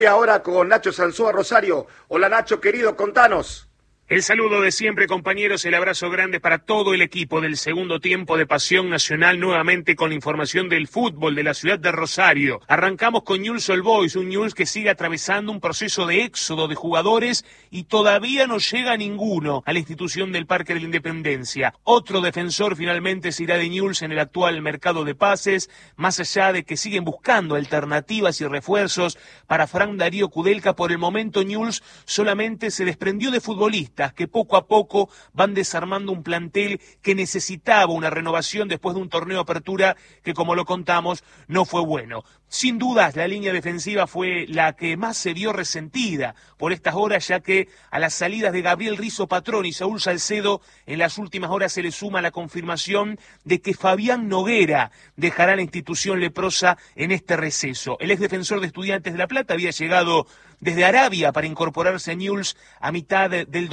Y ahora con Nacho Sansó Rosario. Hola Nacho, querido, contanos. El saludo de siempre, compañeros, el abrazo grande para todo el equipo del segundo tiempo de Pasión Nacional, nuevamente con la información del fútbol de la ciudad de Rosario. Arrancamos con Newell's Old Boys, un Newell's que sigue atravesando un proceso de éxodo de jugadores y todavía no llega ninguno a la institución del Parque de la Independencia. Otro defensor finalmente se irá de Newell's en el actual mercado de pases, más allá de que siguen buscando alternativas y refuerzos para Fran Darío Kudelka. Por el momento Newell's solamente se desprendió de futbolistas que poco a poco van desarmando un plantel que necesitaba una renovación después de un torneo de apertura que, como lo contamos, no fue bueno. Sin dudas, la línea defensiva fue la que más se vio resentida por estas horas, ya que a las salidas de Gabriel Rizo Patrón y Saúl Salcedo, en las últimas horas se le suma la confirmación de que Fabián Noguera dejará la institución leprosa en este receso. El exdefensor de Estudiantes de La Plata había llegado desde Arabia para incorporarse a Newell's a mitad del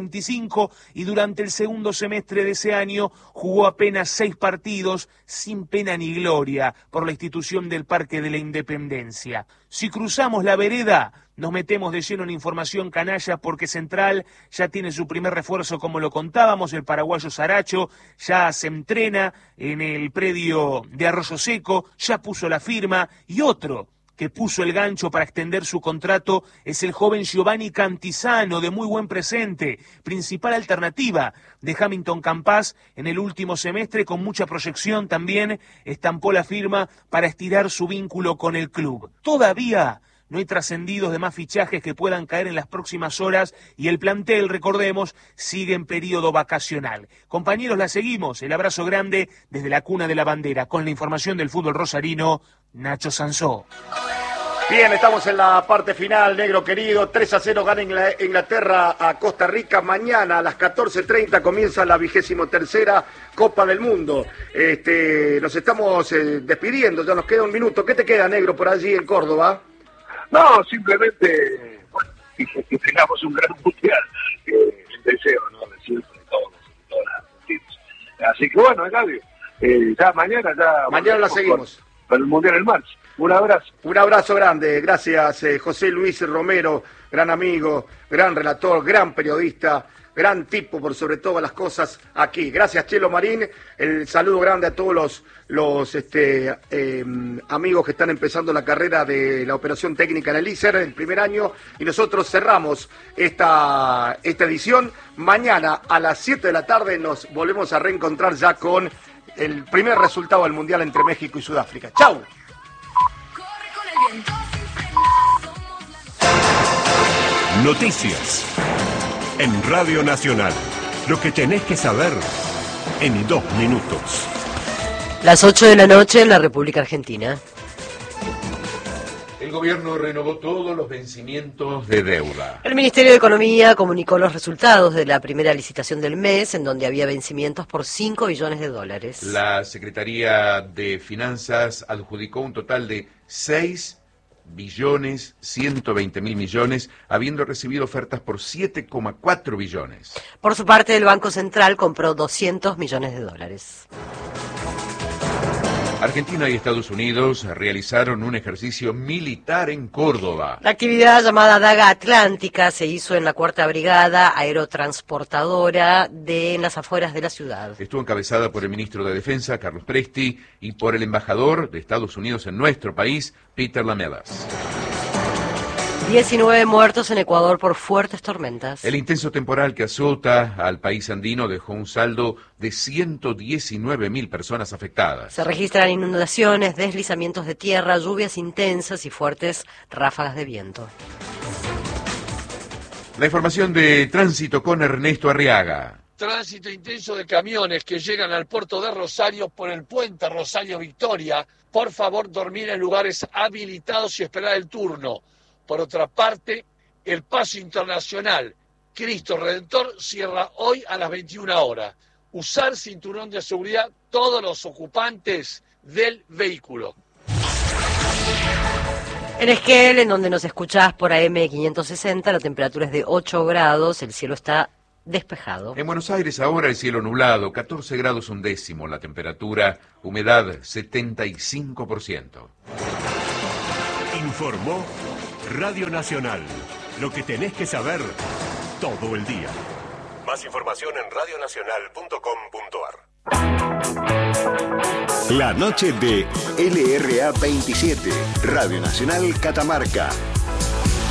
2025 y durante el segundo semestre de ese año jugó apenas 6 partidos sin pena ni gloria por la institución del Parque de la Independencia. Si cruzamos la vereda, nos metemos de lleno en información canalla porque Central ya tiene su primer refuerzo, como lo contábamos, el paraguayo Saracho ya se entrena en el predio de Arroyo Seco, ya puso la firma, y otro que puso el gancho para extender su contrato es el joven Giovanni Cantizano, de muy buen presente, principal alternativa de Hamilton Campas en el último semestre, con mucha proyección también, estampó la firma para estirar su vínculo con el club. Todavía no hay trascendidos de más fichajes que puedan caer en las próximas horas y el plantel, recordemos, sigue en periodo vacacional. Compañeros, la seguimos. El abrazo grande desde la cuna de la bandera. Con la información del fútbol rosarino, Nacho Sansó. Bien, estamos en la parte final, negro querido. 3-0 gana Inglaterra a Costa Rica. Mañana a las 14:30 comienza la 23ª Copa del Mundo. Nos estamos despidiendo, ya nos queda un minuto. ¿Qué te queda, negro, por allí en Córdoba? No, simplemente, bueno, que tengamos un gran mundial, el deseo, ¿no? De siempre, todos las argentinos. Así que bueno, Gabriel, ya mañana la seguimos. Para el mundial en marzo. Un abrazo. Un abrazo grande, gracias José Luis Romero, gran amigo, gran relator, gran periodista, gran tipo por sobre todas las cosas aquí. Gracias Chelo Marín, el saludo grande a todos los amigos que están empezando la carrera de la operación técnica en el ISER, el primer año, y nosotros cerramos esta edición. Mañana a las 7 de la tarde nos volvemos a reencontrar ya con el primer resultado del Mundial entre México y Sudáfrica. ¡Chau! Noticias en Radio Nacional. Lo que tenés que saber en 2 minutos. Las 8 de la noche en la República Argentina. El gobierno renovó todos los vencimientos de deuda. El Ministerio de Economía comunicó los resultados de la primera licitación del mes, en donde había vencimientos por $5 billones. La Secretaría de Finanzas adjudicó un total de 6.120.000.000.000, habiendo recibido ofertas por 7,4 billones. Por su parte, el Banco Central compró $200 millones. Argentina y Estados Unidos realizaron un ejercicio militar en Córdoba. La actividad llamada Daga Atlántica se hizo en la 4ª Brigada Aerotransportadora en las afueras de la ciudad. Estuvo encabezada por el ministro de Defensa, Carlos Presti, y por el embajador de Estados Unidos en nuestro país, Peter Lamelas. 19 muertos en Ecuador por fuertes tormentas. El intenso temporal que azota al país andino dejó un saldo de 119.000 personas afectadas. Se registran inundaciones, deslizamientos de tierra, lluvias intensas y fuertes ráfagas de viento. La información de tránsito con Ernesto Arriaga. Tránsito intenso de camiones que llegan al puerto de Rosario por el puente Rosario-Victoria. Por favor, dormir en lugares habilitados y esperar el turno. Por otra parte, el paso internacional Cristo Redentor cierra hoy a las 21 horas. Usar cinturón de seguridad todos los ocupantes del vehículo. En Esquel, en donde nos escuchás por AM 560, la temperatura es de 8 grados, el cielo está despejado. En Buenos Aires ahora el cielo nublado, 14 grados 1/10, la temperatura, humedad 75%. Informó Radio Nacional. Lo que tenés que saber todo el día. Más información en radionacional.com.ar. La noche de LRA 27, Radio Nacional Catamarca.